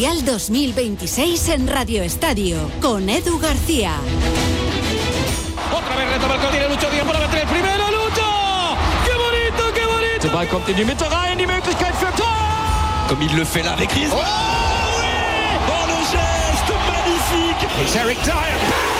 Mundial 2026 en Radio Estadio, con Edu García. Otra vez retoma el contiene Lucho Díaz para meter el primero. ¡Lucho! ¡Qué bonito, qué bonito! Der Ball kommt in die Mitte rein, die Möglichkeit für Tor! Comme il le fait là avec Griezmann. Oh oui! Oh, le geste magnifique! It's Eric Dyer.